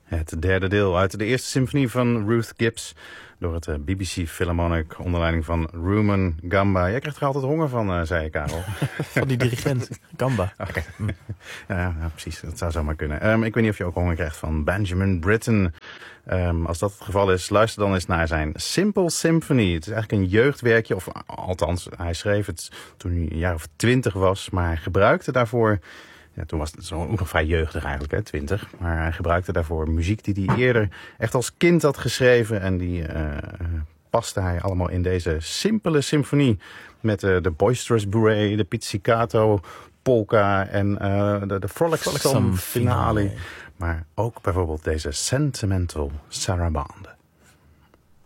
Het derde deel uit de eerste symfonie van Ruth Gibbs door het BBC Philharmonic onder leiding van Rumen Gamba. Jij krijgt er altijd honger van, zei je, Karel. Van die dirigent, Gamba. Okay. Ja, precies. Dat zou zomaar kunnen. Ik weet niet of je ook honger krijgt van Benjamin Britten. Als dat het geval is, luister dan eens naar zijn Simple Symphony. Het is eigenlijk een jeugdwerkje, of althans, hij schreef het toen hij een jaar of 20 was, maar hij gebruikte daarvoor... Ja, toen was het ook nog vrij jeugdig eigenlijk, 20. Maar hij gebruikte daarvoor muziek die hij eerder echt als kind had geschreven. En die paste hij allemaal in deze simpele symfonie. Met de Boisterous Bourrée, de Pizzicato, Polka en de Frolicsome finale. Maar ook bijvoorbeeld deze Sentimental Sarabande.